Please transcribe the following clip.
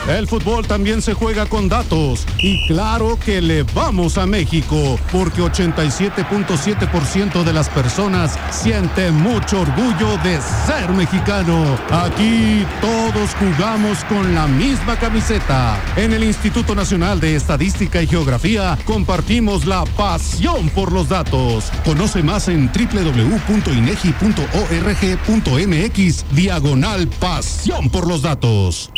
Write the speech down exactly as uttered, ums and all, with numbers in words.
El fútbol también se juega con datos. Y claro que le vamos a México, porque ochenta y siete punto siete por ciento de las personas siente mucho orgullo de ser mexicano. Aquí todos jugamos con la misma camiseta. En el Instituto Nacional de Estadística y Geografía compartimos la pasión por los datos. Conoce más en doble u doble u doble u punto inegi punto org punto mx diagonal pasión por los datos.